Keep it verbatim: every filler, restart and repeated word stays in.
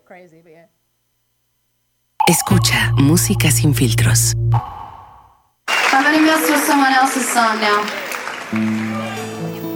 crazy, but yeah. Escucha música sin filtros. How about he mess with someone else's song now?